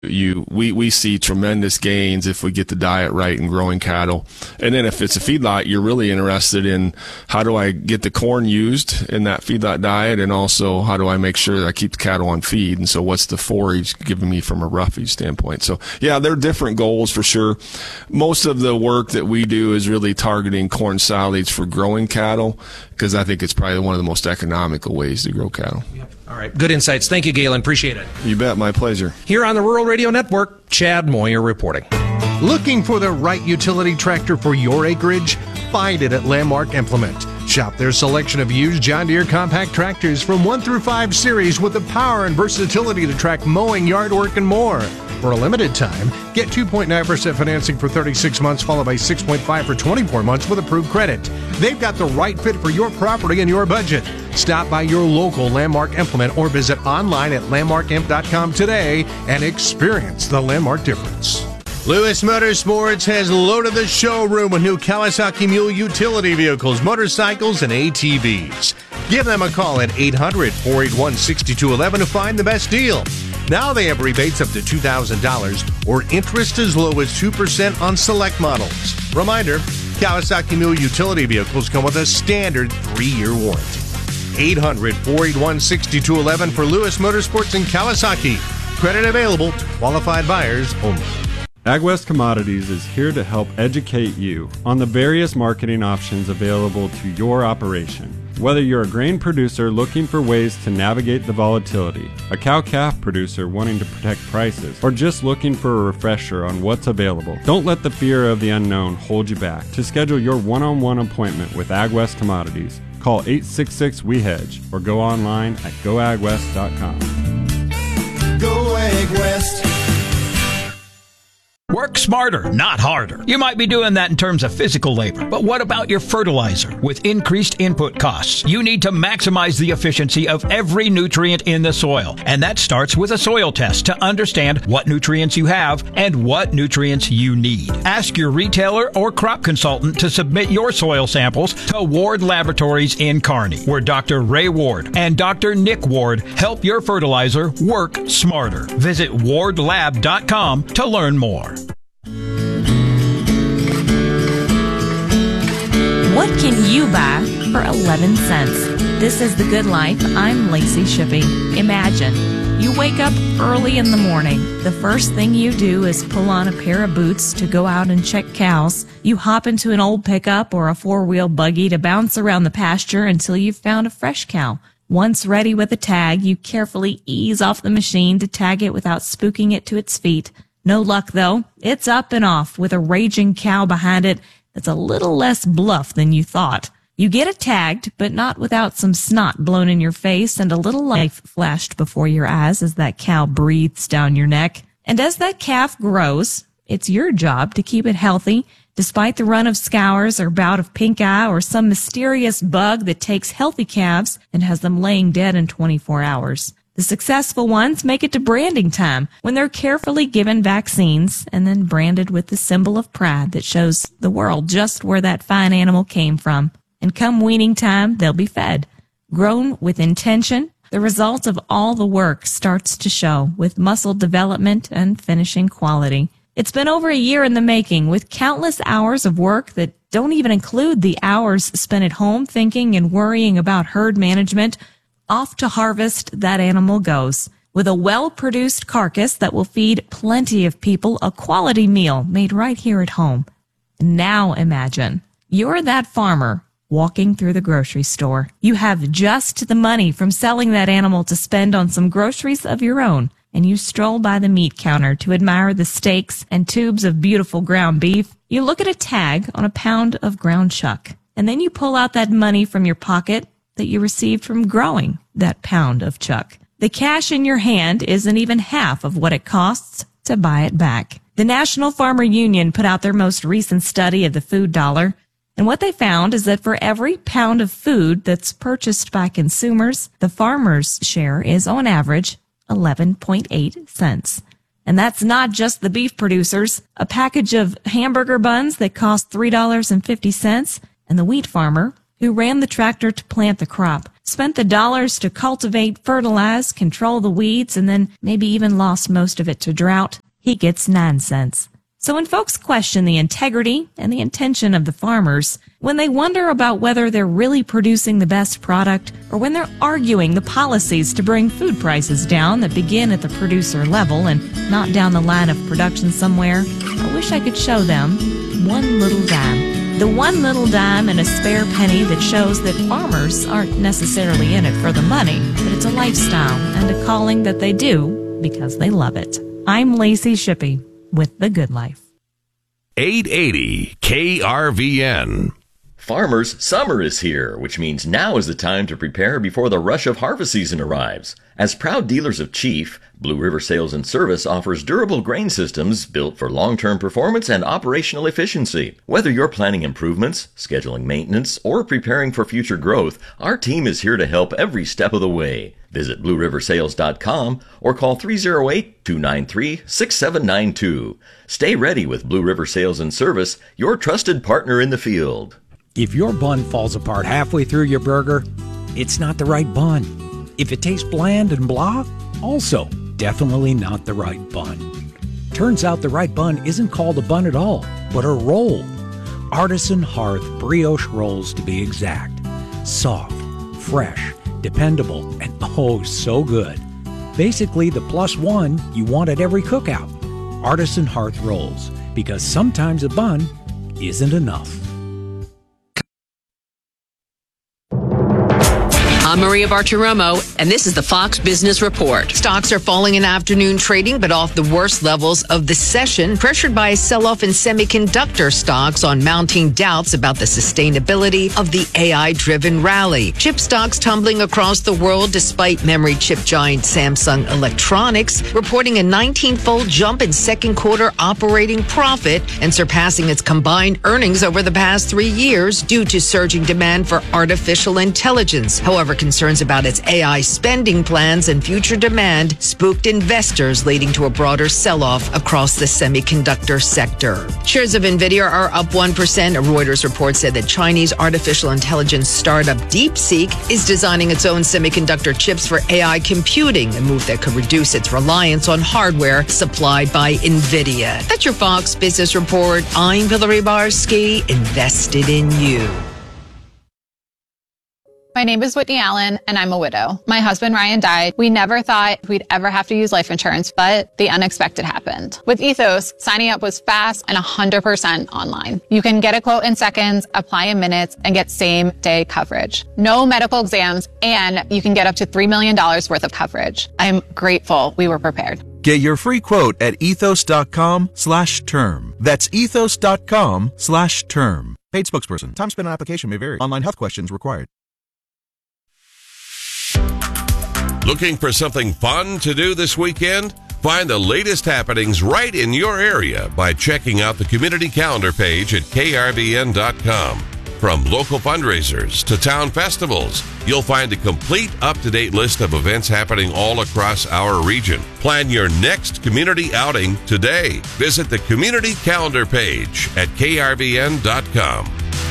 We see tremendous gains if we get the diet right and growing cattle. And then if it's a feedlot, you're really interested in how do I get the corn used in that feedlot diet, and also how do I make sure that I keep the cattle on feed, and so what's the forage giving me from a roughage standpoint. So yeah, there are different goals for sure. Most of the work that we do is really targeting corn silage for growing cattle, because I think it's probably one of the most economical ways to grow cattle. Yep. All right, good insights. Thank you, Galen. Appreciate it. You bet. My pleasure. Here on the Rural Radio Network, Chad Moyer reporting. Looking for the right utility tractor for your acreage? Find it at Landmark Implement. Shop their selection of used John Deere compact tractors from 1 through 5 series with the power and versatility to track mowing, yard work, and more. For a limited time, get 2.9% financing for 36 months, followed by 6.5% for 24 months with approved credit. They've got the right fit for your property and your budget. Stop by your local Landmark Implement or visit online at landmarkimp.com today and experience the Landmark difference. Lewis Motorsports has loaded the showroom with new Kawasaki Mule utility vehicles, motorcycles, and ATVs. Give them a call at 800-481-6211 to find the best deal. Now they have rebates up to $2,000 or interest as low as 2% on select models. Reminder, Kawasaki Mule utility vehicles come with a standard 3-year warranty. 800-481-6211 for Lewis Motorsports and Kawasaki. Credit available to qualified buyers only. AgWest Commodities is here to help educate you on the various marketing options available to your operation. Whether you're a grain producer looking for ways to navigate the volatility, a cow-calf producer wanting to protect prices, or just looking for a refresher on what's available, don't let the fear of the unknown hold you back. To schedule your one-on-one appointment with AgWest Commodities, call 866-WE-HEDGE or go online at goagwest.com. Go AgWest. Work smarter, not harder. You might be doing that in terms of physical labor, but what about your fertilizer? With increased input costs, you need to maximize the efficiency of every nutrient in the soil. And that starts with a soil test to understand what nutrients you have and what nutrients you need. Ask your retailer or crop consultant to submit your soil samples to Ward Laboratories in Kearney, where Dr. Ray Ward and Dr. Nick Ward help your fertilizer work smarter. Visit wardlab.com to learn more. What can you buy for 11 cents? This is The Good Life. I'm Lacey Shipping. Imagine you wake up early in the morning. The first thing you do is pull on a pair of boots to go out and check cows. You hop into an old pickup or a four-wheel buggy to bounce around the pasture until you've found a fresh cow. Once ready with a tag, you carefully ease off the machine to tag it without spooking it to its feet. No luck, though. It's up and off with a raging cow behind it that's a little less bluff than you thought. You get it tagged, but not without some snot blown in your face and a little life flashed before your eyes as that cow breathes down your neck. And as that calf grows, it's your job to keep it healthy, despite the run of scours or bout of pink eye or some mysterious bug that takes healthy calves and has them laying dead in 24 hours. The successful ones make it to branding time when they're carefully given vaccines and then branded with the symbol of pride that shows the world just where that fine animal came from. And come weaning time, they'll be fed. Grown with intention, the result of all the work starts to show with muscle development and finishing quality. It's been over a year in the making with countless hours of work that don't even include the hours spent at home thinking and worrying about herd management. Off to harvest that animal goes, with a well-produced carcass that will feed plenty of people a quality meal made right here at home. Now imagine, you're that farmer walking through the grocery store. You have just the money from selling that animal to spend on some groceries of your own, and you stroll by the meat counter to admire the steaks and tubes of beautiful ground beef. You look at a tag on a pound of ground chuck, and then you pull out that money from your pocket that you received from growing that pound of chuck. The cash in your hand isn't even half of what it costs to buy it back. The National Farmer Union put out their most recent study of the food dollar, and what they found is that for every pound of food that's purchased by consumers, the farmer's share is on average 11.8 cents. And that's not just the beef producers. A package of hamburger buns that cost $3.50, and the wheat farmer who ran the tractor to plant the crop spent the dollars to cultivate, fertilize, control the weeds, and then maybe even lost most of it to drought, he gets 9 cents. So when folks question the integrity and the intention of the farmers, when they wonder about whether they're really producing the best product, or when they're arguing the policies to bring food prices down that begin at the producer level and not down the line of production somewhere, I wish I could show them one little dime. The one little dime and a spare penny that shows that farmers aren't necessarily in it for the money, but it's a lifestyle and a calling that they do because they love it. I'm Lacey Shippey with The Good Life. 880 KRVN. Farmers, summer is here, which means now is the time to prepare before the rush of harvest season arrives. As proud dealers of Chief, Blue River Sales and Service offers durable grain systems built for long-term performance and operational efficiency. Whether you're planning improvements, scheduling maintenance, or preparing for future growth, our team is here to help every step of the way. Visit BlueRiverSales.com or call 308-293-6792. Stay ready with Blue River Sales and Service, your trusted partner in the field. If your bun falls apart halfway through your burger, it's not the right bun. If it tastes bland and blah, also definitely not the right bun. Turns out the right bun isn't called a bun at all, but a roll. Artisan Hearth brioche rolls to be exact. Soft, fresh, dependable, and oh so good. Basically the +1 you want at every cookout. Artisan Hearth rolls, because sometimes a bun isn't enough. I'm Maria Bartiromo, and this is the Fox Business Report. Stocks are falling in afternoon trading, but off the worst levels of the session, pressured by a sell-off in semiconductor stocks on mounting doubts about the sustainability of the AI-driven rally. Chip stocks tumbling across the world despite memory chip giant Samsung Electronics reporting a 19-fold jump in second quarter operating profit and surpassing its combined earnings over the past 3 years due to surging demand for artificial intelligence. However, concerns about its AI spending plans and future demand spooked investors, leading to a broader sell-off across the semiconductor sector. Shares of NVIDIA are up 1%. A Reuters report said that Chinese artificial intelligence startup DeepSeek is designing its own semiconductor chips for AI computing, a move that could reduce its reliance on hardware supplied by NVIDIA. That's your Fox Business Report. I'm Hillary Barsky, invested in you. My name is Whitney Allen, and I'm a widow. My husband, Ryan, died. We never thought we'd ever have to use life insurance, but the unexpected happened. With Ethos, signing up was fast and 100% online. You can get a quote in seconds, apply in minutes, and get same-day coverage. No medical exams, and you can get up to $3 million worth of coverage. I'm grateful we were prepared. Get your free quote at ethos.com/term. That's ethos.com/term. Paid spokesperson. Time spent on application may vary. Online health questions required. Looking for something fun to do this weekend? Find the latest happenings right in your area by checking out the community calendar page at krvn.com. From local fundraisers to town festivals, you'll find a complete up-to-date list of events happening all across our region. Plan your next community outing today. Visit the community calendar page at krvn.com.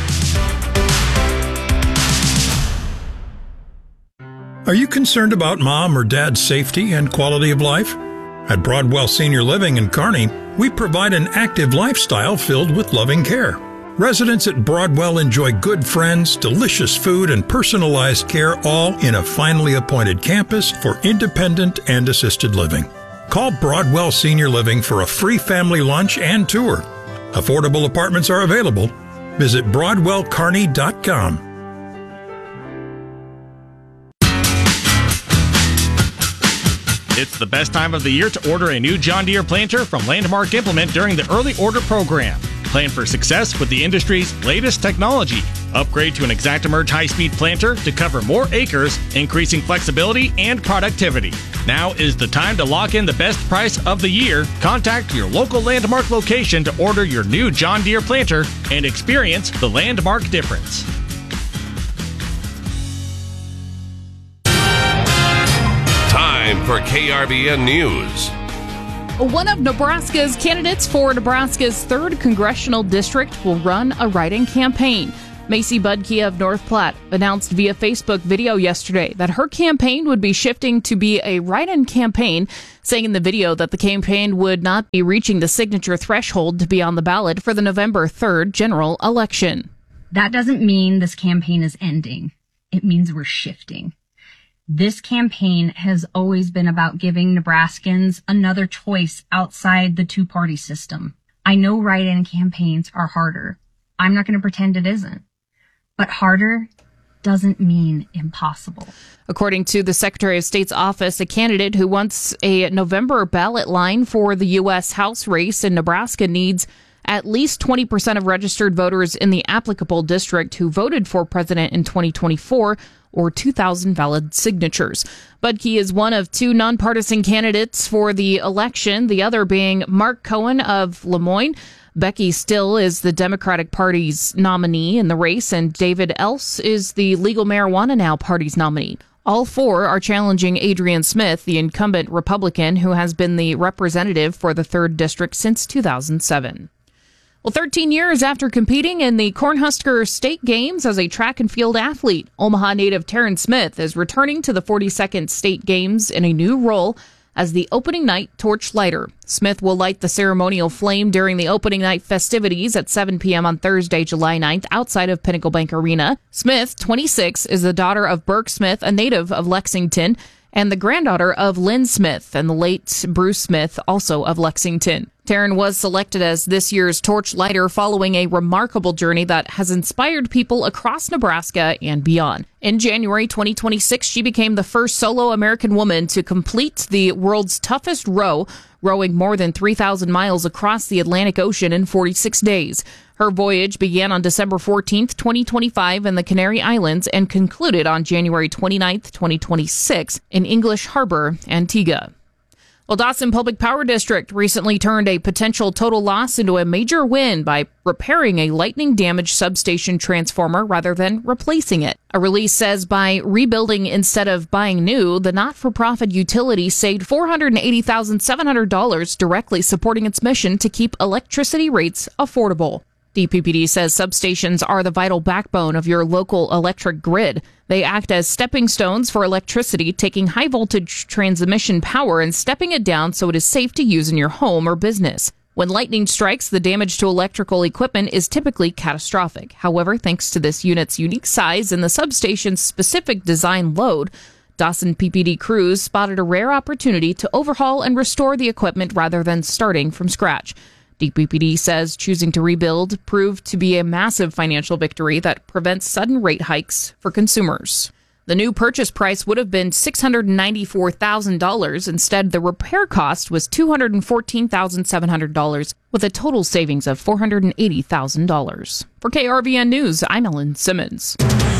Are you concerned about mom or dad's safety and quality of life? At Broadwell Senior Living in Kearney, we provide an active lifestyle filled with loving care. Residents at Broadwell enjoy good friends, delicious food, and personalized care, all in a finely appointed campus for independent and assisted living. Call Broadwell Senior Living for a free family lunch and tour. Affordable apartments are available. Visit BroadwellKearney.com. It's the best time of the year to order a new John Deere planter from Landmark Implement during the early order program. Plan for success with the industry's latest technology. Upgrade to an ExactEmerge high-speed planter to cover more acres, increasing flexibility and productivity. Now is the time to lock in the best price of the year. Contact your local Landmark location to order your new John Deere planter and experience the Landmark difference. Time for KRVN News. One of Nebraska's candidates for Nebraska's 3rd congressional district will run a write-in campaign. Macy Budke of North Platte announced via Facebook video yesterday that her campaign would be shifting to be a write-in campaign, saying in the video that the campaign would not be reaching the signature threshold to be on the ballot for the November 3rd general election. That doesn't mean this campaign is ending. It means we're shifting. This campaign has always been about giving Nebraskans another choice outside the two-party system. I know write-in campaigns are harder. I'm not going to pretend it isn't. But harder doesn't mean impossible. According to the Secretary of State's office, a candidate who wants a November ballot line for the U.S. House race in Nebraska needs at least 20% of registered voters in the applicable district who voted for president in 2024 or 2,000 valid signatures. Budke is one of two nonpartisan candidates for the election, the other being Mark Cohen of Lemoyne. Becky Still is the Democratic Party's nominee in the race, and David Else is the Legal Marijuana Now Party's nominee. All four are challenging Adrian Smith, the incumbent Republican who has been the representative for the 3rd District since 2007. Well, 13 years after competing in the Cornhusker State Games as a track and field athlete, Omaha native Taryn Smith is returning to the 42nd State Games in a new role as the opening night torch lighter. Smith will light the ceremonial flame during the opening night festivities at 7 p.m. on Thursday, July 9th, outside of Pinnacle Bank Arena. Smith, 26, is the daughter of Burke Smith, a native of Lexington, and the granddaughter of Lynn Smith and the late Bruce Smith, also of Lexington. Taryn was selected as this year's torch lighter following a remarkable journey that has inspired people across Nebraska and beyond. In January 2026, she became the first solo American woman to complete the world's toughest row, rowing more than 3,000 miles across the Atlantic Ocean in 46 days. Her voyage began on December 14th, 2025 in the Canary Islands and concluded on January 29th, 2026 in English Harbor, Antigua. Well, Dawson Public Power District recently turned a potential total loss into a major win by repairing a lightning-damaged substation transformer rather than replacing it. A release says by rebuilding instead of buying new, the not-for-profit utility saved $480,700 directly supporting its mission to keep electricity rates affordable. DPPD says substations are the vital backbone of your local electric grid. They act as stepping stones for electricity, taking high-voltage transmission power and stepping it down so it is safe to use in your home or business. When lightning strikes, the damage to electrical equipment is typically catastrophic. However, thanks to this unit's unique size and the substation's specific design load, Dawson PPD crews spotted a rare opportunity to overhaul and restore the equipment rather than starting from scratch. DPPD says choosing to rebuild proved to be a massive financial victory that prevents sudden rate hikes for consumers. The new purchase price would have been $694,000. Instead, the repair cost was $214,700, with a total savings of $480,000. For KRVN News, I'm Ellen Simmons.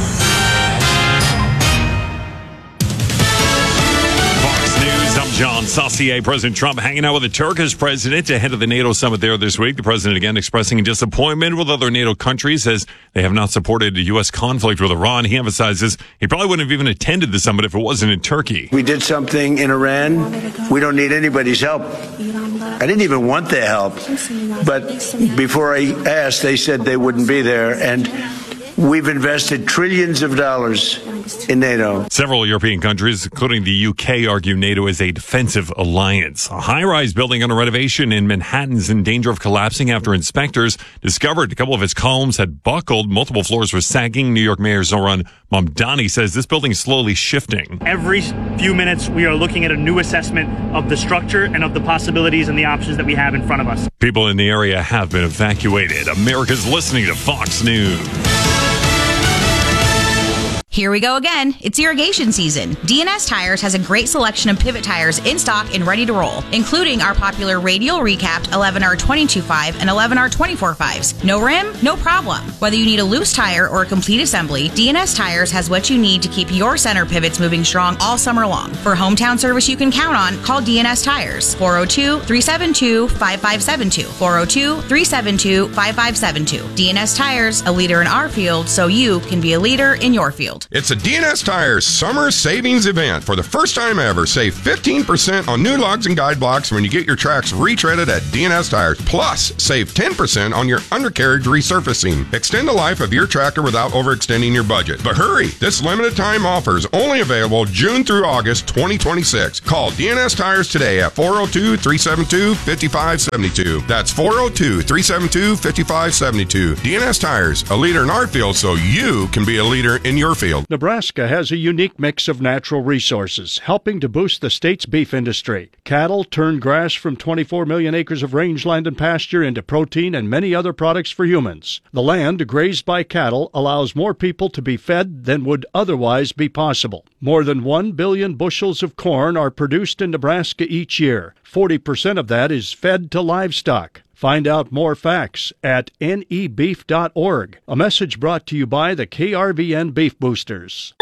I'm John Saucier. President Trump hanging out with the Turkish president ahead of the NATO summit there this week. The president again expressing disappointment with other NATO countries as they have not supported a U.S. conflict with Iran. He emphasizes he probably wouldn't have even attended the summit if it wasn't in Turkey. We did something in Iran. We don't need anybody's help. I didn't even want their help. But before I asked, they said they wouldn't be there. And we've invested trillions of dollars in NATO. Several European countries, including the UK, argue NATO is a defensive alliance. A high-rise building under renovation in Manhattan is in danger of collapsing after inspectors discovered a couple of its columns had buckled. Multiple floors were sagging. New York Mayor Zoran Mamdani says this building is slowly shifting. Every few minutes, we are looking at a new assessment of the structure and of the possibilities and the options that we have in front of us. People in the area have been evacuated. America's listening to Fox News. Here we go again. It's irrigation season. DNS Tires has a great selection of pivot tires in stock and ready to roll, including our popular radial recapped 11R22.5 and 11R24.5s. No rim? No problem. Whether you need a loose tire or a complete assembly, DNS Tires has what you need to keep your center pivots moving strong all summer long. For hometown service you can count on, call DNS Tires. 402-372-5572. 402-372-5572. DNS Tires, a leader in our field, so you can be a leader in your field. field. It's a DNS Tires summer savings event. For the first time ever, save 15% on new lugs and guide blocks when you get your tracks retreaded at DNS Tires. Plus, save 10% on your undercarriage resurfacing. Extend the life of your tractor without overextending your budget. But hurry, this limited time offer is only available June through August 2026. Call DNS Tires today at 402-372-5572. That's 402-372-5572. DNS Tires, a leader in our field so you can be a leader in your field. Nebraska has a unique mix of natural resources, helping to boost the state's beef industry. Cattle turn grass from 24 million acres of rangeland and pasture into protein and many other products for humans. The land grazed by cattle allows more people to be fed than would otherwise be possible. More than 1 billion bushels of corn are produced in Nebraska each year. 40% of that is fed to livestock. Find out more facts at nebeef.org. A message brought to you by the KRVN Beef Boosters.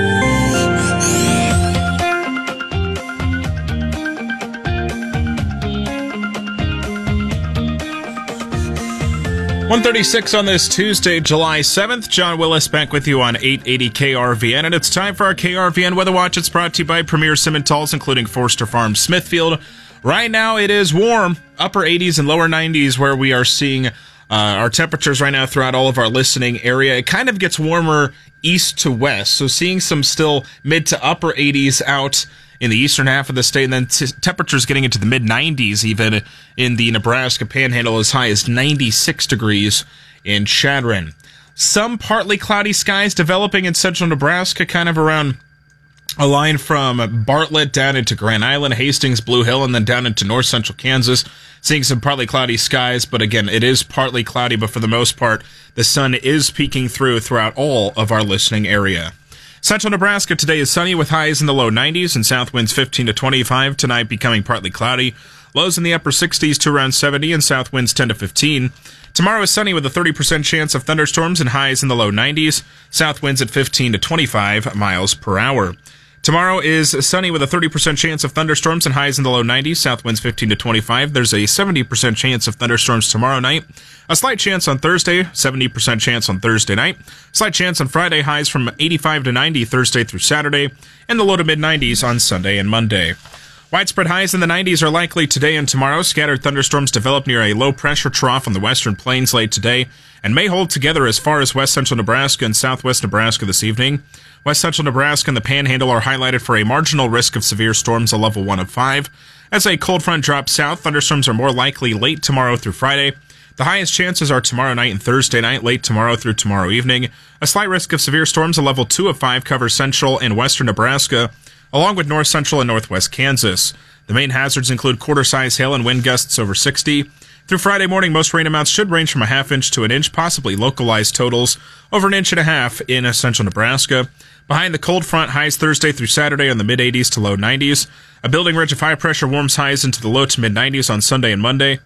.136 on this Tuesday, July 7th. John Willis back with you on 880 KRVN, and it's time for our KRVN Weather Watch. It's brought to you by Premier Simmentals, including Forster Farms Smithfield. Right now it is warm, upper 80s and lower 90s, where we are seeing our temperatures right now throughout all of our listening area. It kind of gets warmer east to west, so seeing some still mid to upper 80s out in the eastern half of the state, and then temperatures getting into the mid-90s even in the Nebraska Panhandle, as high as 96 degrees in Chadron. Some partly cloudy skies developing in central Nebraska, kind of around a line from Bartlett down into Grand Island, Hastings, Blue Hill, and then down into north central Kansas. Seeing some partly cloudy skies, but again, it is partly cloudy, but for the most part, the sun is peeking throughout all of our listening area. Central Nebraska today is sunny with highs in the low 90s and south winds 15 to 25. Tonight becoming partly cloudy. Lows in the upper 60s to around 70 and south winds 10 to 15. Tomorrow is sunny with a 30% chance of thunderstorms and highs in the low 90s. South winds at 15 to 25 miles per hour. Tomorrow is sunny with a 30% chance of thunderstorms and highs in the low 90s, south winds 15 to 25. There's a 70% chance of thunderstorms tomorrow night. A slight chance on Thursday, 70% chance on Thursday night. Slight chance on Friday, highs from 85 to 90 Thursday through Saturday, and the low to mid 90s on Sunday and Monday. Widespread highs in the 90s are likely today and tomorrow. Scattered thunderstorms develop near a low-pressure trough on the western plains late today and may hold together as far as west central Nebraska and southwest Nebraska this evening. West central Nebraska and the Panhandle are highlighted for a marginal risk of severe storms, a level 1 of 5. As a cold front drops south, thunderstorms are more likely late tomorrow through Friday. The highest chances are tomorrow night and Thursday night, late tomorrow through tomorrow evening. A slight risk of severe storms, a level 2 of 5, covers central and western Nebraska, along with north central and northwest Kansas. The main hazards include quarter-size hail and wind gusts over 60. Through Friday morning, most rain amounts should range from a half inch to an inch, possibly localized totals over an inch and a half in central Nebraska. Behind the cold front, highs Thursday through Saturday on the mid-80s to low 90s. A building ridge of high pressure warms highs into the low to mid-90s on Sunday and Monday.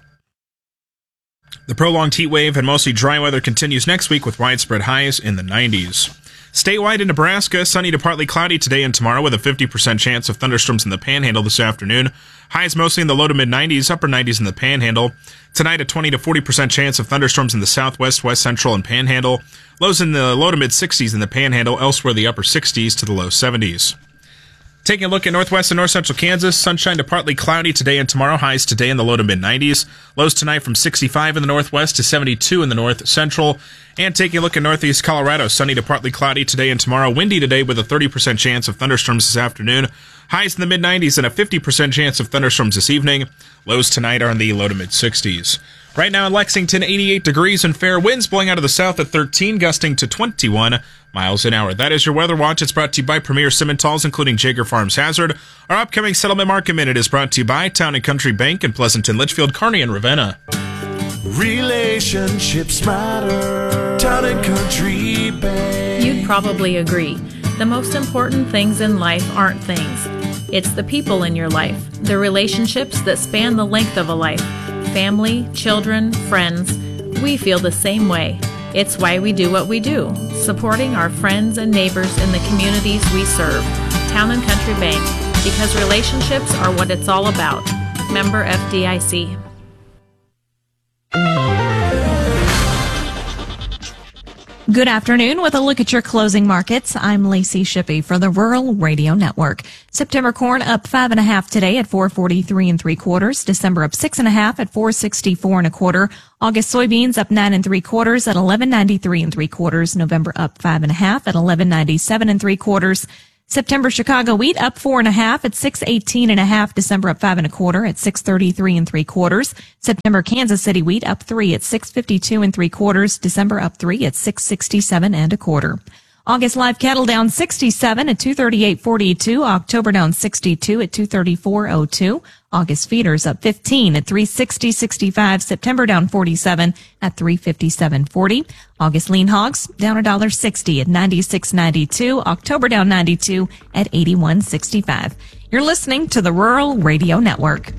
The prolonged heat wave and mostly dry weather continues next week with widespread highs in the 90s. Statewide in Nebraska, sunny to partly cloudy today and tomorrow with a 50% chance of thunderstorms in the Panhandle this afternoon. Highs mostly in the low to mid-90s, upper 90s in the Panhandle. Tonight, a 20 to 40% chance of thunderstorms in the southwest, west central, and Panhandle. Lows in the low to mid-60s in the Panhandle, elsewhere the upper 60s to the low 70s. Taking a look at northwest and north central Kansas, sunshine to partly cloudy today and tomorrow, highs today in the low to mid-90s. Lows tonight from 65 in the northwest to 72 in the north central. And taking a look at northeast Colorado, sunny to partly cloudy today and tomorrow, windy today with a 30% chance of thunderstorms this afternoon. Highs in the mid-90s and a 50% chance of thunderstorms this evening. Lows tonight are in the low to mid-60s. Right now in Lexington, 88 degrees and fair winds blowing out of the south at 13, gusting to 21 miles an hour. That is your Weather Watch. It's brought to you by Premier Simmentals, including Jaeger Farms Hazard. Our upcoming Settlement Market Minute is brought to you by Town & Country Bank in Pleasanton, Litchfield, Kearney, and Ravenna. Relationships matter. Town & Country Bank. You'd probably agree. The most important things in life aren't things. It's the people in your life, the relationships that span the length of a life. Family, children, friends. We feel the same way. It's why we do what we do, supporting our friends and neighbors in the communities we serve. Town & Country Bank, because relationships are what it's all about. Member FDIC. Good afternoon. With a look at your closing markets, I'm Lacey Shippey for the Rural Radio Network. September corn up 5.5 today at 4.43 3/4. December up 6.5 at 4.64 1/4. August soybeans up 9 3/4 at 11.93 3/4. November up 5.5 at 11.97 3/4. September Chicago wheat up 4.5 at 6.18 1/2. December up 5 1/4 at 6.33 3/4. September Kansas City wheat up 3 at 6.52 3/4. December up 3 at 6.67 1/4. August live cattle down 67 at 238.42. October down 62 at 234.02. August feeders up 15 at 360.65. September down 47 at 357.40. August lean hogs down $1.60 at 96.92. October down 92 at 81.65. You're listening to the Rural Radio Network.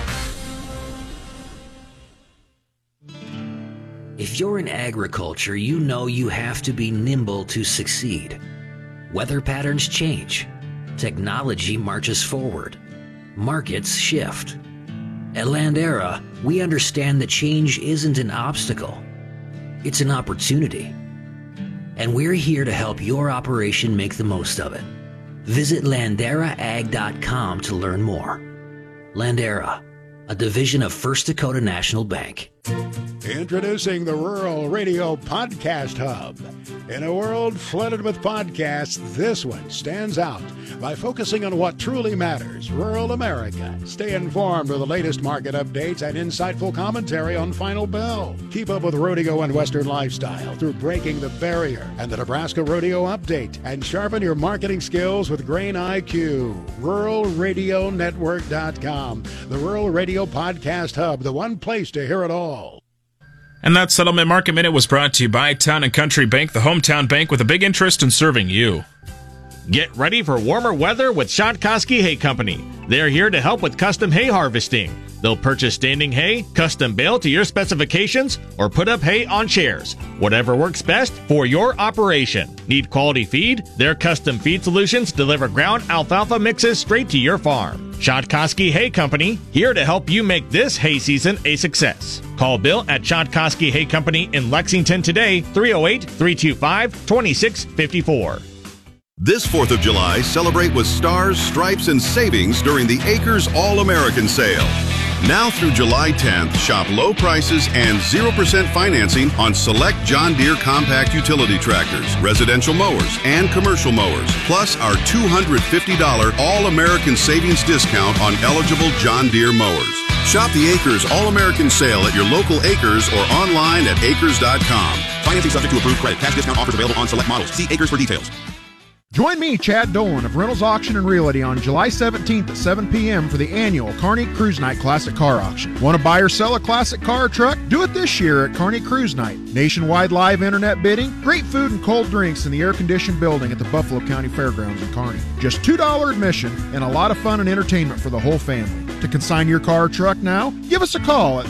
If you're in agriculture, you know you have to be nimble to succeed. Weather patterns change. Technology marches forward. Markets shift. At Landera, we understand that change isn't an obstacle. It's an opportunity. And we're here to help your operation make the most of it. Visit LanderaAg.com to learn more. Landera, a division of First Dakota National Bank. Introducing the Rural Radio Podcast Hub. In a world flooded with podcasts, this one stands out by focusing on what truly matters, rural America. Stay informed with the latest market updates and insightful commentary on Final Bell. Keep up with rodeo and Western lifestyle through Breaking the Barrier and the Nebraska Rodeo Update. And sharpen your marketing skills with Grain IQ. RuralRadioNetwork.com. The Rural Radio Podcast Hub, the one place to hear it all. And that Settlement Market Minute was brought to you by Town & Country Bank, the hometown bank with a big interest in serving you. Get ready for warmer weather with Shotkoski Hay Company. They're here to help with custom hay harvesting. They'll purchase standing hay, custom bale to your specifications, or put up hay on chairs. Whatever works best for your operation. Need quality feed? Their custom feed solutions deliver ground alfalfa mixes straight to your farm. Shotkoski Hay Company, here to help you make this hay season a success. Call Bill at Shotkoski Hay Company in Lexington today, 308-325-2654. This 4th of July, celebrate with stars, stripes, and savings during the Acres All-American Sale. Now through July 10th, shop low prices and 0% financing on select John Deere compact utility tractors, residential mowers, and commercial mowers, plus our $250 All-American Savings discount on eligible John Deere mowers. Shop the Acres All-American Sale at your local Acres or online at acres.com. Financing subject to approved credit. Cash discount offers available on select models. See Acres for details. Join me, Chad Dolan of Reynolds Auction and Realty on July 17th at 7 p.m. for the annual Kearney Cruise Night Classic Car Auction. Want to buy or sell a classic car or truck? Do it this year at Kearney Cruise Night. Nationwide live internet bidding, great food and cold drinks in the air-conditioned building at the Buffalo County Fairgrounds in Kearney. Just $2 admission and a lot of fun and entertainment for the whole family. To consign your car or truck now, give us a call at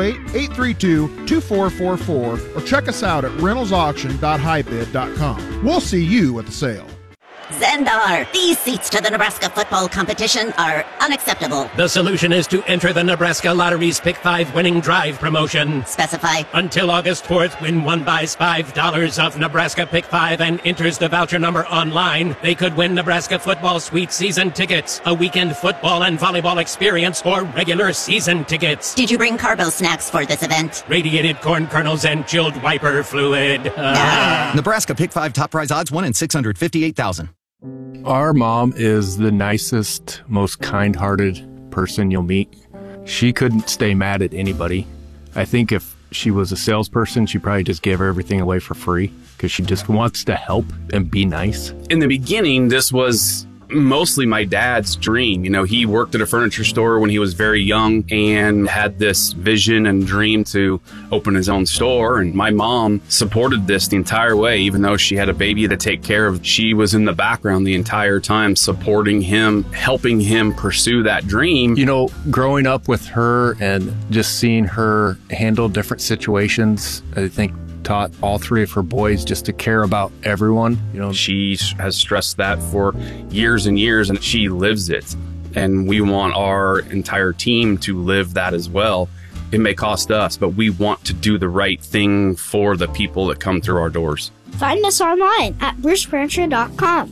308-832-2444 or check us out at reynoldsauction.hybid.com. We'll see you at the sale. Zendar, these seats to the Nebraska football competition are unacceptable. The solution is to enter the Nebraska Lottery's Pick 5 winning drive promotion. Specify. Until August 4th, when one buys $5 of Nebraska Pick 5 and enters the voucher number online, they could win Nebraska football suite season tickets, a weekend football and volleyball experience, or regular season tickets. Did you bring Carbo snacks for this event? Radiated corn kernels and chilled wiper fluid. Nebraska Pick 5 top prize odds 1 in 658,000. Our mom is the nicest, most kind-hearted person you'll meet. She couldn't stay mad at anybody. I think if she was a salesperson, she probably just gave everything away for free because she just wants to help and be nice. In the beginning, this was mostly my dad's dream. You know, he worked at a furniture store when he was very young and had this vision and dream to open his own store. And my mom supported this the entire way, even though she had a baby to take care of. She was in the background the entire time, supporting him, helping him pursue that dream. You know, growing up with her and just seeing her handle different situations, I think taught all three of her boys just to care about everyone. You know, she has stressed that for years and years, and she lives it. And we want our entire team to live that as well. it may cost us, but we want to do the right thing for the people that come through our doors. Find us online at brucerancher.com.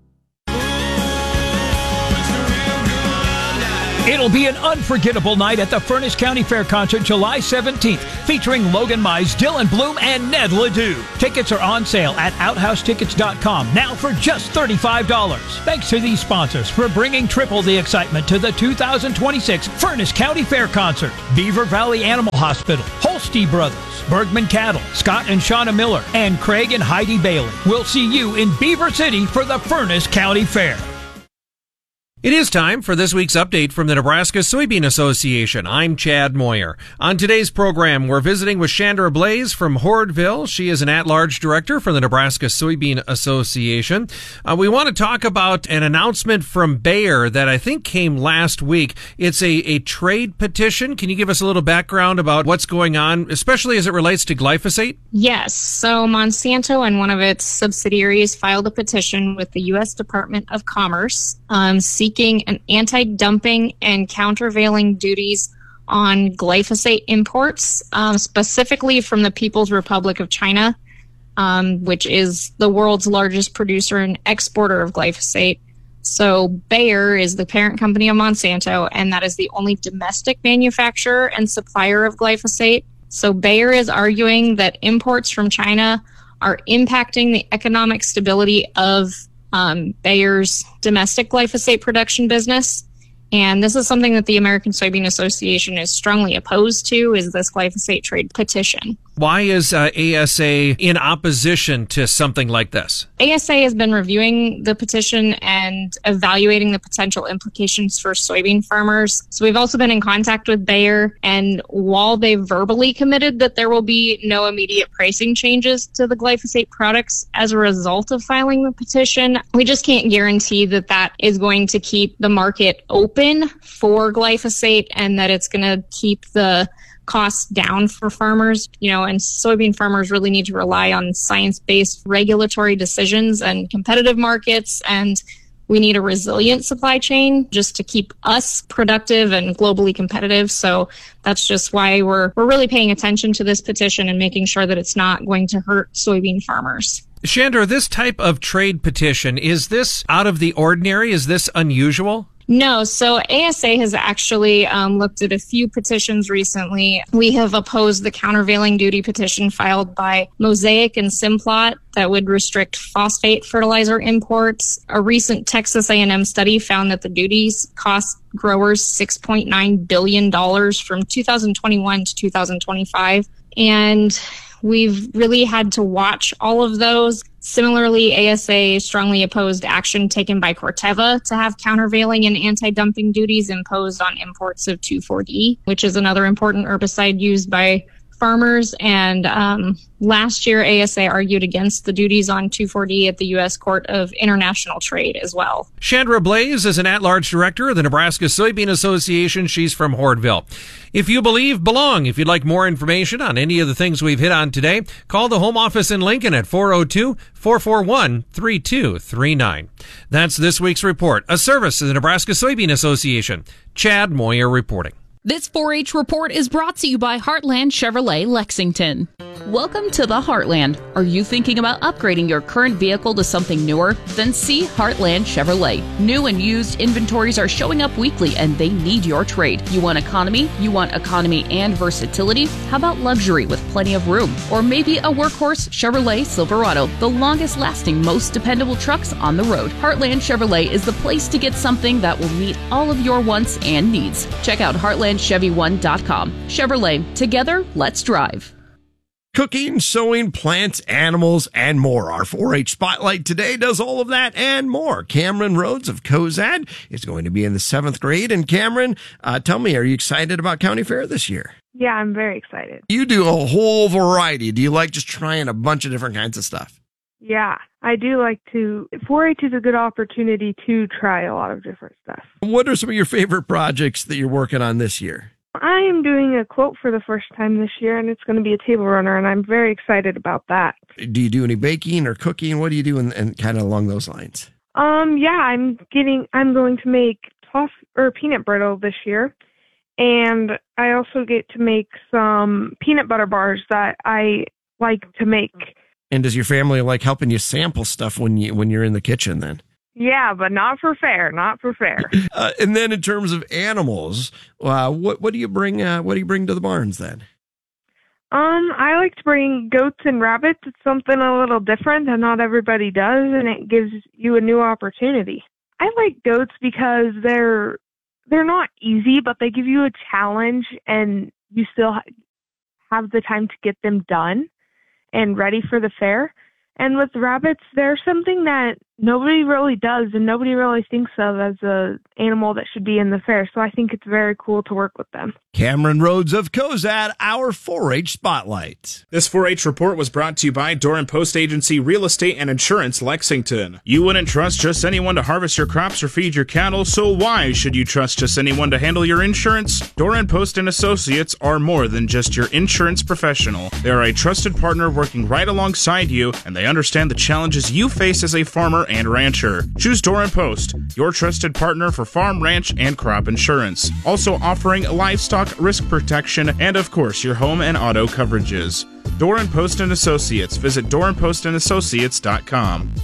It'll be an unforgettable night at the Furnace County Fair Concert July 17th, featuring Logan Mize, Dylan Bloom, and Ned Ledoux. Tickets are on sale at OuthouseTickets.com now for just $35. Thanks to these sponsors for bringing triple the excitement to the 2026 Furnace County Fair Concert. Beaver Valley Animal Hospital, Holste Brothers, Bergman Cattle, Scott and Shauna Miller, and Craig and Heidi Bailey. We'll see you in Beaver City for the Furnace County Fair. It is time for this week's update from the Nebraska Soybean Association. I'm Chad Moyer. On today's program, we're visiting with Chandra Blaze from Hordeville. She is an at-large director for the Nebraska Soybean Association. We want to talk about an announcement from Bayer that I think came last week. It's a trade petition. Can you give us a little background about what's going on, especially as it relates to glyphosate? Yes. So Monsanto and one of its subsidiaries filed a petition with the U.S. Department of Commerce seeking an anti-dumping and countervailing duties on glyphosate imports, specifically from the People's Republic of China, which is the world's largest producer and exporter of glyphosate. So Bayer is the parent company of Monsanto, and that is the only domestic manufacturer and supplier of glyphosate. So Bayer is arguing that imports from China are impacting the economic stability of Bayer's domestic glyphosate production business. And this is something that the American Soybean Association is strongly opposed to, is this glyphosate trade petition. Why is ASA in opposition to something like this? ASA has been reviewing the petition and evaluating the potential implications for soybean farmers. So we've also been in contact with Bayer, and while they verbally committed that there will be no immediate pricing changes to the glyphosate products as a result of filing the petition, we just can't guarantee that that is going to keep the market open for glyphosate and that it's going to keep the costs down for farmers, and soybean farmers really need to rely on science-based regulatory decisions and competitive markets, and we need a resilient supply chain just to keep us productive and globally competitive. So that's just why we're really paying attention to this petition and making sure that it's not going to hurt soybean farmers. Chandra, this type of trade petition, is this out of the ordinary? Is this unusual? No, so ASA has actually looked at a few petitions recently. We have opposed the countervailing duty petition filed by Mosaic and Simplot that would restrict phosphate fertilizer imports. A recent Texas A&M study found that the duties cost growers $6.9 billion from 2021 to 2025. And we've really had to watch all of those. Similarly, ASA strongly opposed action taken by Corteva to have countervailing and anti-dumping duties imposed on imports of 2,4-D, which is another important herbicide used by farmers. And last year, ASA argued against the duties on 2,4-D at the U.S. Court of International Trade as well. Chandra Blaze is an at-large director of the Nebraska Soybean Association. She's from Hordeville. If you believe, belong. If you'd like more information on any of the things we've hit on today, call the home office in Lincoln at 402-441-3239. That's this week's report, a service of the Nebraska Soybean Association. Chad Moyer reporting. This 4-H report is brought to you by Heartland Chevrolet Lexington. Welcome to the Heartland. Are you thinking about upgrading your current vehicle to something newer? Then see Heartland Chevrolet. New and used inventories are showing up weekly and they need your trade. You want economy? You want economy and versatility? How about luxury with plenty of room? Or maybe a workhorse Chevrolet Silverado, the longest lasting, most dependable trucks on the road. Heartland Chevrolet is the place to get something that will meet all of your wants and needs. Check out HeartlandChevy1.com. Chevrolet, together, let's drive. Cooking, sewing, plants, animals, and more. Our 4-H Spotlight today does all of that and more. Cameron Rhodes of Cozad is going to be in the 7th grade. And Cameron, tell me, are you excited about County Fair this year? Yeah, I'm very excited. You do a whole variety. Do you like just trying a bunch of different kinds of stuff? Yeah, I do like to. 4-H is a good opportunity to try a lot of different stuff. What are some of your favorite projects that you're working on this year? I am doing a quote for the first time this year, and it's going to be a table runner, and I'm very excited about that. Do you do any baking or cooking? What do you do and kind of along those lines? Yeah, I'm going to make peanut brittle this year, And I also get to make some peanut butter bars that I like to make. And does your family like helping you sample stuff when you're in the kitchen then? Yeah, but not for fair. And then in terms of animals, what do you bring? What do you bring to the barns then? I like to bring goats and rabbits. It's something a little different that not everybody does, and it gives you a new opportunity. I like goats because they're not easy, but they give you a challenge, and you still have the time to get them done and ready for the fair. And with rabbits, they're something that nobody really does and nobody really thinks of as an animal that should be in the fair. So I think it's very cool to work with them. Cameron Rhodes of Cozad, our 4-H Spotlight. This 4-H report was brought to you by Doran Post Agency Real Estate and Insurance, Lexington. You wouldn't trust just anyone to harvest your crops or feed your cattle, so why should you trust just anyone to handle your insurance? Doran Post & Associates are more than just your insurance professional. They are a trusted partner working right alongside you, and they understand the challenges you face as a farmer and rancher. Choose Doran Post, your trusted partner for farm, ranch, and crop insurance. Also offering livestock risk protection and, of course, your home and auto coverages. Doran Post & Associates. Visit DoranPostandAssociates.com.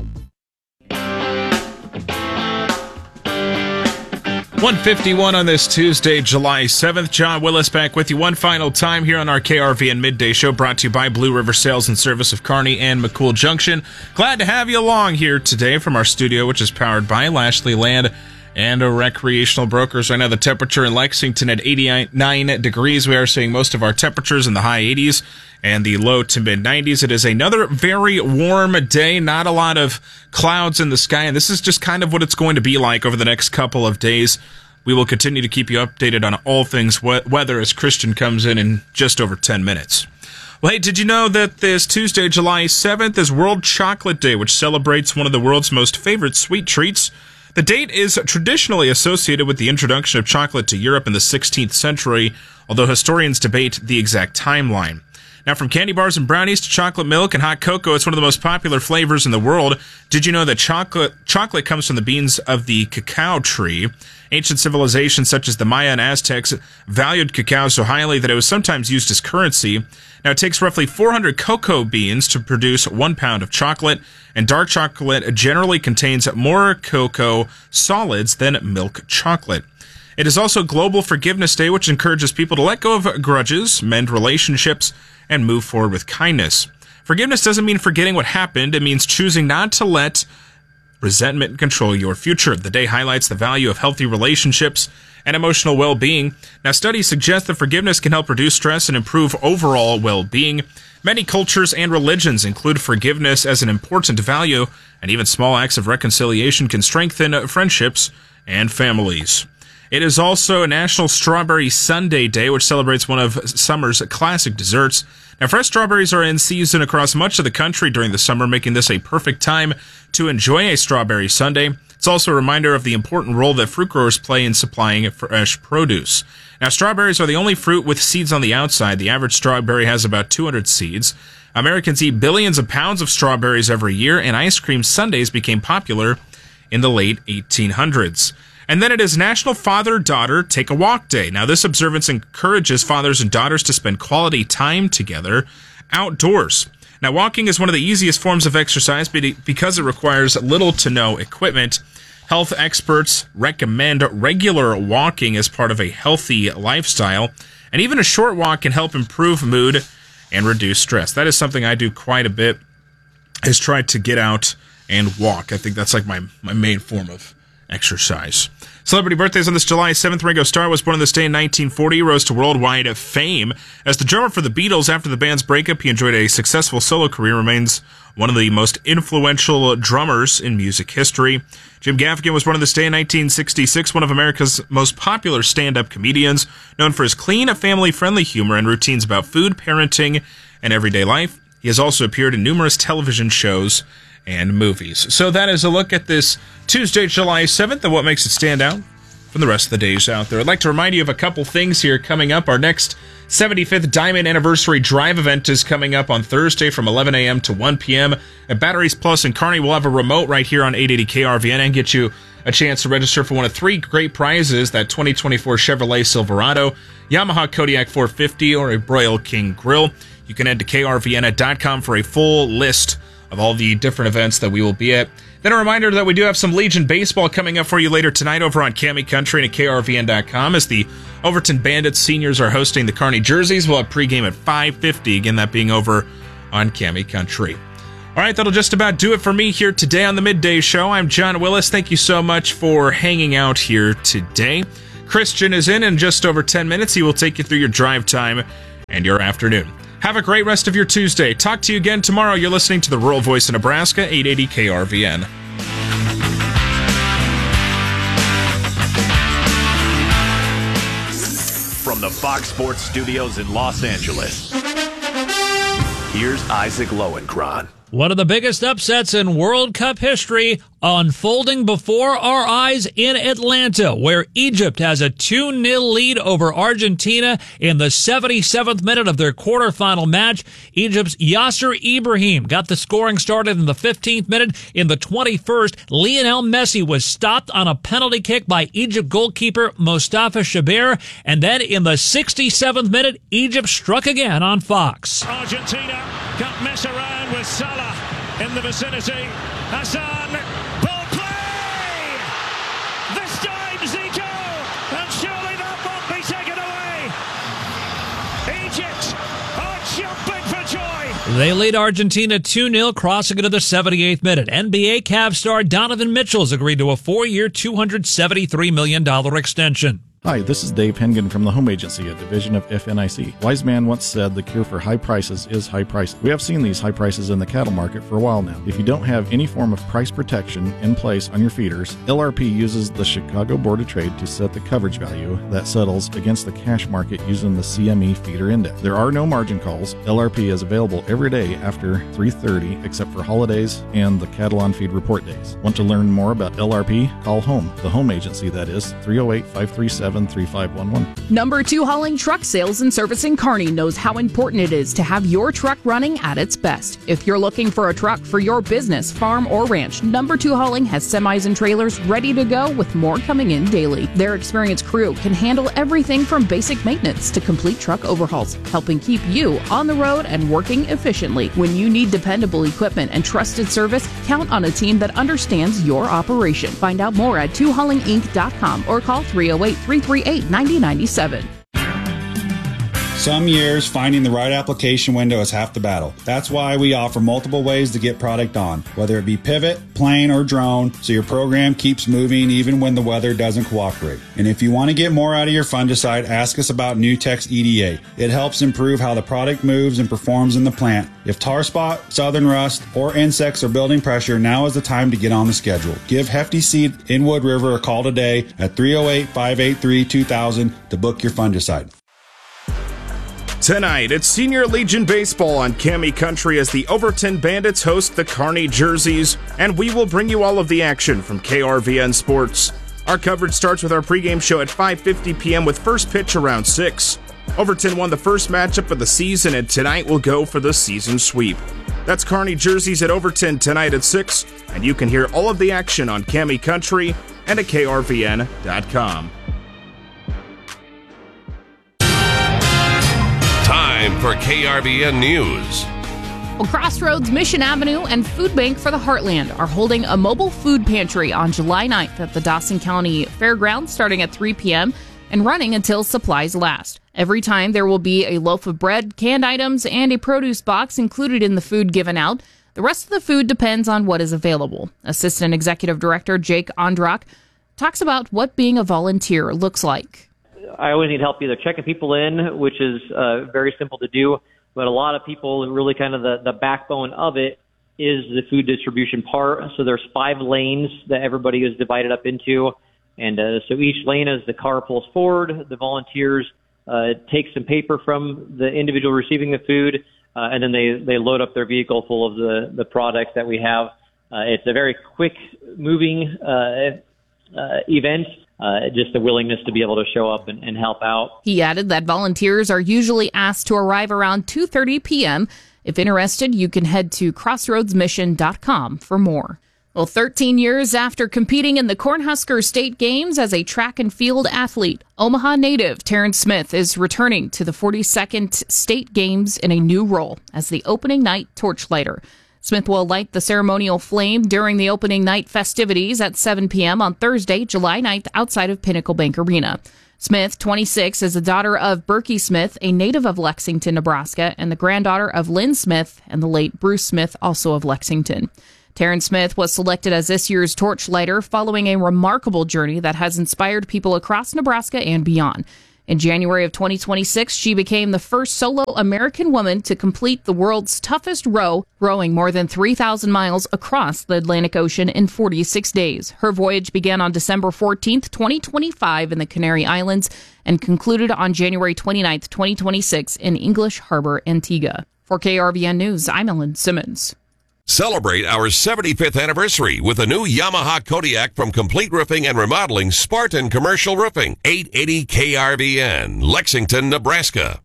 1:51 on this Tuesday, July 7th. John Willis back with you one final time here on our KRVN Midday Show, brought to you by Blue River Sales and Service of Kearney and McCool Junction. Glad to have you along here today from our studio, which is powered by Lashley Land and Recreational Brokers. Right now, the temperature in Lexington at 89 degrees. We are seeing most of our temperatures in the high 80s and the low to mid 90s. It is another very warm day, not a lot of clouds in the sky, and this is just kind of what it's going to be like over the next couple of days. We will continue to keep you updated on all things weather as Christian comes in just over 10 minutes. Well, hey, did you know that this Tuesday, July 7th, is World Chocolate Day, which celebrates one of the world's most favorite sweet treats? The date is traditionally associated with the introduction of chocolate to Europe in the 16th century, although historians debate the exact timeline. Now, from candy bars and brownies to chocolate milk and hot cocoa, it's one of the most popular flavors in the world. Did you know that chocolate comes from the beans of the cacao tree? Ancient civilizations such as the Maya and Aztecs valued cacao so highly that it was sometimes used as currency. Now, it takes roughly 400 cocoa beans to produce 1 pound of chocolate, and dark chocolate generally contains more cocoa solids than milk chocolate. It is also Global Forgiveness Day, which encourages people to let go of grudges, mend relationships, and move forward with kindness. Forgiveness doesn't mean forgetting what happened. It means choosing not to let resentment control your future. The day highlights the value of healthy relationships and emotional well-being. Now, studies suggest that forgiveness can help reduce stress and improve overall well-being. Many cultures and religions include forgiveness as an important value, and even small acts of reconciliation can strengthen friendships and families. It is also National Strawberry Sundae Day, which celebrates one of summer's classic desserts. Now, fresh strawberries are in season across much of the country during the summer, making this a perfect time to enjoy a strawberry sundae. It's also a reminder of the important role that fruit growers play in supplying fresh produce. Now, strawberries are the only fruit with seeds on the outside. The average strawberry has about 200 seeds. Americans eat billions of pounds of strawberries every year, and ice cream sundaes became popular in the late 1800s. And then it is National Father-Daughter Take a Walk Day. Now, this observance encourages fathers and daughters to spend quality time together outdoors. Now, walking is one of the easiest forms of exercise because it requires little to no equipment. Health experts recommend regular walking as part of a healthy lifestyle, and even a short walk can help improve mood and reduce stress. That is something I do quite a bit, is try to get out and walk. I think that's like my main form of exercise. Celebrity birthdays on this July 7th. Ringo Starr was born on this day in 1940. He rose to worldwide fame as the drummer for the Beatles. After the band's breakup, he enjoyed a successful solo career, remains one of the most influential drummers in music history. Jim Gaffigan was born on this day in 1966, one of America's most popular stand-up comedians, known for his clean, family-friendly humor and routines about food, parenting, and everyday life. He has also appeared in numerous television shows and movies. So that is a look at this Tuesday, July 7th, and what makes it stand out from the rest of the days out there. I'd like to remind you of a couple things here coming up. Our next 75th Diamond Anniversary Drive event is coming up on Thursday from 11 a.m. to 1 p.m. at Batteries Plus and Kearney. We'll have a remote right here on 880 KRVN and get you a chance to register for one of 3 great prizes, that 2024 Chevrolet Silverado, Yamaha Kodiak 450, or a Broil King Grill. You can head to krvn.com for a full list of all the different events that we will be at. Then a reminder that we do have some Legion baseball coming up for you later tonight over on Cami Country and at krvn.com as the Overton Bandits seniors are hosting the Kearney Jerseys. We'll have pregame at 5:50, again, that being over on Cami Country. All right, that'll just about do it for me here today on the Midday Show. I'm John Willis. Thank you so much for hanging out here today. Christian is in just over 10 minutes. He will take you through your drive time and your afternoon. Have a great rest of your Tuesday. Talk to you again tomorrow. You're listening to the Rural Voice of Nebraska, 880 KRVN. From the Fox Sports Studios in Los Angeles, here's Isaac Lowenkron. One of the biggest upsets in World Cup history unfolding before our eyes in Atlanta, where Egypt has a 2-0 lead over Argentina in the 77th minute of their quarterfinal match. Egypt's Yasser Ibrahim got the scoring started in the 15th minute. In the 21st, Lionel Messi was stopped on a penalty kick by Egypt goalkeeper Mostafa Shabir. And then in the 67th minute, Egypt struck again on Fox. Argentina can't mess around with Salah in the vicinity. Hassan, ball play! This time Zico, and surely that won't be taken away. Egypt are jumping for joy. They lead Argentina 2-0, crossing into the 78th minute. NBA Cavs star Donovan Mitchell's agreed to a 4-year, $273 million extension. Hi, this is Dave Hengen from the Home Agency, a division of FNIC. Wise man once said the cure for high prices is high prices. We have seen these high prices in the cattle market for a while now. If you don't have any form of price protection in place on your feeders, LRP uses the Chicago Board of Trade to set the coverage value that settles against the cash market using the CME feeder index. There are no margin calls. LRP is available every day after 3:30 except for holidays and the cattle on feed report days. Want to learn more about LRP? Call Home, the Home Agency, that is, 308-537-3511. Number 2 Hauling Truck Sales and Service in Kearney knows how important it is to have your truck running at its best. If you're looking for a truck for your business, farm, or ranch, Number 2 Hauling has semis and trailers ready to go with more coming in daily. Their experienced crew can handle everything from basic maintenance to complete truck overhauls, helping keep you on the road and working efficiently. When you need dependable equipment and trusted service, count on a team that understands your operation. Find out more at 2haulinginc.com or call 308-338-9097. Some years, finding the right application window is half the battle. That's why we offer multiple ways to get product on, whether it be pivot, plane, or drone, so your program keeps moving even when the weather doesn't cooperate. And if you want to get more out of your fungicide, ask us about Nutex EDA. It helps improve how the product moves and performs in the plant. If tar spot, southern rust, or insects are building pressure, now is the time to get on the schedule. Give Hefty Seed in Wood River a call today at 308-583-2000 to book your fungicide. Tonight, it's Senior Legion Baseball on Cami Country as the Overton Bandits host the Kearney Jerseys, and we will bring you all of the action from KRVN Sports. Our coverage starts with our pregame show at 5:50 p.m. with first pitch around 6. Overton won the first matchup of the season, and tonight will go for the season sweep. That's Kearney Jerseys at Overton tonight at 6, and you can hear all of the action on Cami Country and at krvn.com. Time for KRVN News. Well, Crossroads, Mission Avenue, and Food Bank for the Heartland are holding a mobile food pantry on July 9th at the Dawson County Fairgrounds starting at 3 p.m. and running until supplies last. Every time there will be a loaf of bread, canned items, and a produce box included in the food given out. The rest of the food depends on what is available. Assistant Executive Director Jake Ondrock talks about what being a volunteer looks like. I always need help either checking people in, which is very simple to do, but a lot of people, really kind of the backbone of it is the food distribution part. So there's 5 lanes that everybody is divided up into, and so each lane, as the car pulls forward, the volunteers take some paper from the individual receiving the food, and then they load up their vehicle full of the products that we have. It's a very quick moving event. just the willingness to be able to show up and help out. He added that volunteers are usually asked to arrive around 2:30 p.m. If interested, you can head to crossroadsmission.com for more. Well, 13 years after competing in the Cornhusker State Games as a track and field athlete, Omaha native Terrence Smith is returning to the 42nd State Games in a new role as the opening night torchlighter. Smith will light the ceremonial flame during the opening night festivities at 7 p.m. on Thursday, July 9th, outside of Pinnacle Bank Arena. Smith, 26, is the daughter of Berkey Smith, a native of Lexington, Nebraska, and the granddaughter of Lynn Smith and the late Bruce Smith, also of Lexington. Terrence Smith was selected as this year's torchlighter following a remarkable journey that has inspired people across Nebraska and beyond. In January of 2026, she became the first solo American woman to complete the world's toughest row, rowing more than 3,000 miles across the Atlantic Ocean in 46 days. Her voyage began on December 14th, 2025 in the Canary Islands and concluded on January 29th, 2026 in English Harbor, Antigua. For KRVN News, I'm Ellen Simmons. Celebrate our 75th anniversary with a new Yamaha Kodiak from Complete Roofing and Remodeling Spartan Commercial Roofing. 880 KRVN, Lexington, Nebraska.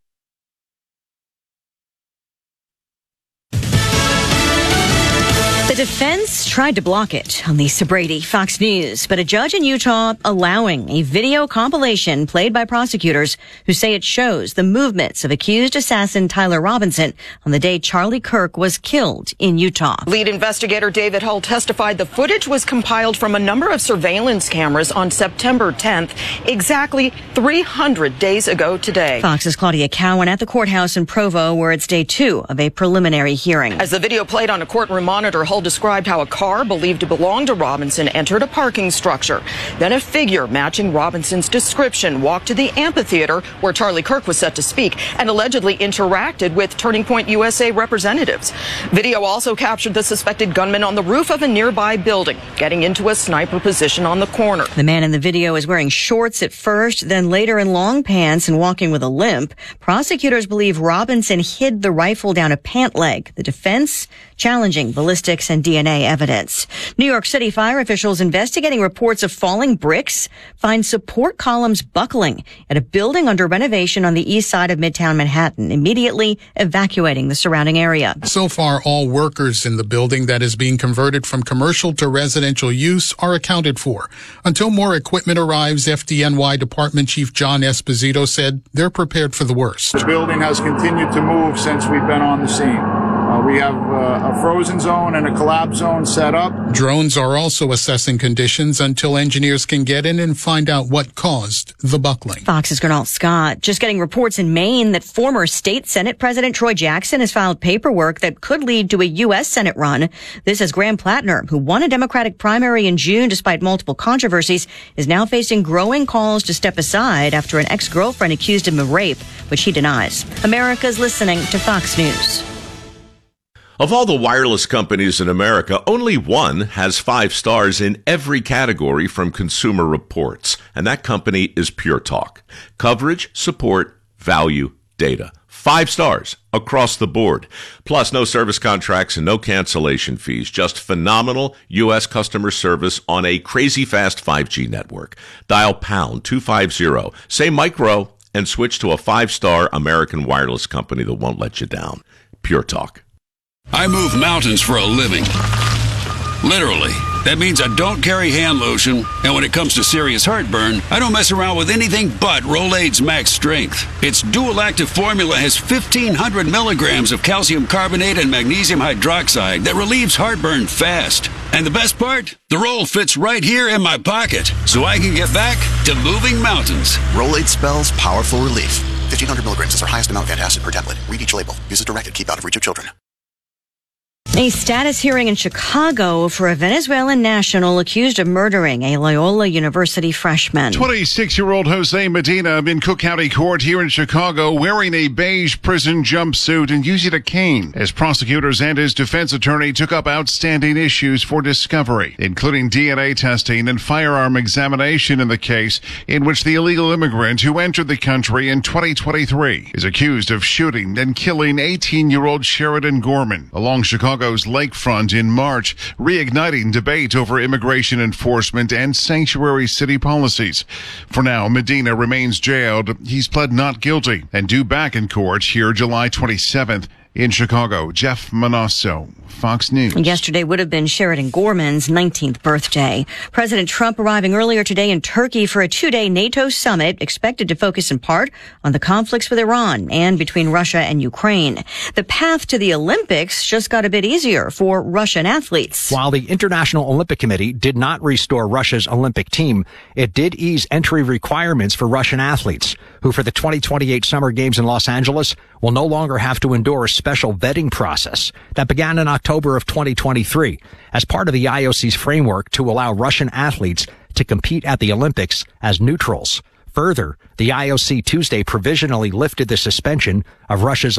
The defense tried to block it on Lisa Brady, Fox News, but a judge in Utah allowing a video compilation played by prosecutors who say it shows the movements of accused assassin Tyler Robinson on the day Charlie Kirk was killed in Utah. Lead investigator David Hull testified the footage was compiled from a number of surveillance cameras on September 10th, exactly 300 days ago today. Fox's Claudia Cowan at the courthouse in Provo, where it's day 2 of a preliminary hearing. As the video played on a courtroom monitor, Hull described how a car believed to belong to Robinson entered a parking structure. Then a figure matching Robinson's description walked to the amphitheater where Charlie Kirk was set to speak and allegedly interacted with Turning Point USA representatives. Video also captured the suspected gunman on the roof of a nearby building, getting into a sniper position on the corner. The man in the video is wearing shorts at first, then later in long pants and walking with a limp. Prosecutors believe Robinson hid the rifle down a pant leg. The defense challenging ballistics and DNA evidence. New York City fire officials investigating reports of falling bricks find support columns buckling at a building under renovation on the east side of Midtown Manhattan, immediately evacuating the surrounding area. So far, all workers in the building that is being converted from commercial to residential use are accounted for. Until more equipment arrives, FDNY Department Chief John Esposito said they're prepared for the worst. The building has continued to move since we've been on the scene. We have a frozen zone and a collapse zone set up. Drones are also assessing conditions until engineers can get in and find out what caused the buckling. Fox's Gernal Scott just getting reports in Maine that former state Senate President Troy Jackson has filed paperwork that could lead to a U.S. Senate run. This as Graham Plattner, who won a Democratic primary in June despite multiple controversies, is now facing growing calls to step aside after an ex-girlfriend accused him of rape, which he denies. America's listening to Fox News. Of all the wireless companies in America, only one has 5 stars in every category from Consumer Reports, and that company is Pure Talk. Coverage, support, value, data. 5 stars across the board. Plus, no service contracts and no cancellation fees. Just phenomenal U.S. customer service on a crazy fast 5G network. Dial pound 250, say micro, and switch to a 5-star American wireless company that won't let you down. Pure Talk. I move mountains for a living. Literally. That means I don't carry hand lotion, and when it comes to serious heartburn, I don't mess around with anything but Rolaids Max Strength. Its dual-active formula has 1,500 milligrams of calcium carbonate and magnesium hydroxide that relieves heartburn fast. And the best part? The roll fits right here in my pocket, so I can get back to moving mountains. Rolaids spells powerful relief. 1,500 milligrams is our highest amount of antacid per tablet. Read each label. Use as directed. Keep out of reach of children. A status hearing in Chicago for a Venezuelan national accused of murdering a Loyola University freshman. 26-year-old Jose Medina in Cook County Court here in Chicago wearing a beige prison jumpsuit and using a cane as prosecutors and his defense attorney took up outstanding issues for discovery, including DNA testing and firearm examination in the case in which the illegal immigrant who entered the country in 2023 is accused of shooting and killing 18-year-old Sheridan Gorman along Chicago Chicago's lakefront in March, reigniting debate over immigration enforcement and sanctuary city policies. For now, Medina remains jailed. He's pled not guilty and due back in court here July 27th. In Chicago, Jeff Manasso, Fox News. Yesterday would have been Sheridan Gorman's 19th birthday. President Trump arriving earlier today in Turkey for a 2-day NATO summit expected to focus in part on the conflicts with Iran and between Russia and Ukraine. The path to the Olympics just got a bit easier for Russian athletes. While the International Olympic Committee did not restore Russia's Olympic team, it did ease entry requirements for Russian athletes, who for the 2028 Summer Games in Los Angeles will no longer have to endure a special vetting process that began in October of 2023 as part of the IOC's framework to allow Russian athletes to compete at the Olympics as neutrals. Further, the IOC Tuesday provisionally lifted the suspension of Russia's